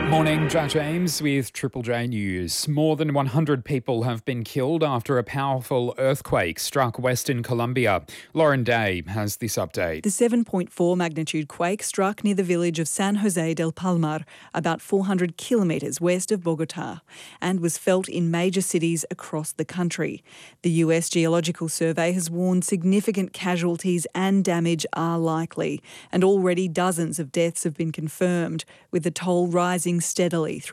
Morning, Josh Ames with Triple J News. More than 100 people have been killed after a powerful earthquake struck Western Colombia. Lauren Day has this update. The 7.4 magnitude quake struck near the village of San Jose del Palmar, about 400 kilometres west of Bogota, and was felt in major cities across the country. The US Geological Survey has warned significant casualties and damage are likely, and already dozens of deaths have been confirmed, with the toll rising steadily through